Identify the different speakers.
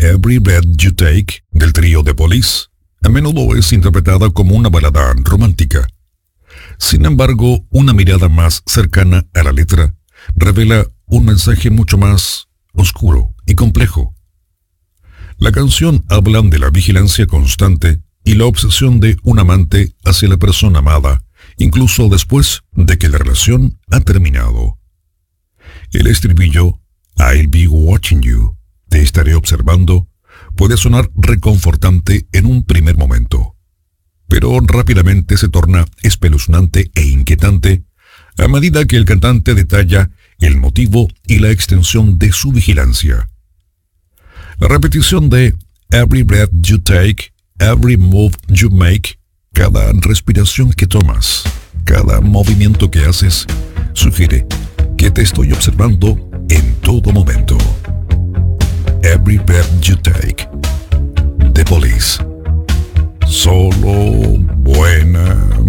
Speaker 1: Every Breath You Take, del trío The Police, a menudo es interpretada como una balada romántica. Sin embargo, una mirada más cercana a la letra revela un mensaje mucho más oscuro y complejo. La canción habla de la vigilancia constante y la obsesión de un amante hacia la persona amada, incluso después de que la relación ha terminado. El estribillo "I'll be watching you", te estaré observando, puede sonar reconfortante en un primer momento, pero rápidamente se torna espeluznante e inquietante a medida que el cantante detalla el motivo y la extensión de su vigilancia. La repetición de "Every breath you take, every move you make", cada respiración que tomas, cada movimiento que haces, sugiere que te estoy observando en todo momento. Every breath you take. The Police. Solo buena